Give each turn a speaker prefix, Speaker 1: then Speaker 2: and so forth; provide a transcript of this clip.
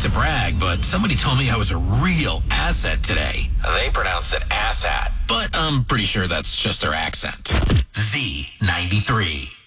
Speaker 1: to brag, but somebody told me I was a real asset today. They pronounced it asshat, but I'm pretty sure that's just their accent. Z93.